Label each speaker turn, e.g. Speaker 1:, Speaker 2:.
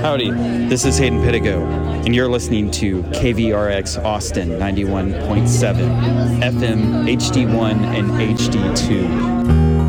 Speaker 1: Howdy, this is Hayden Pittigo, and you're listening to KVRX Austin 91.7 FM HD1 and HD2.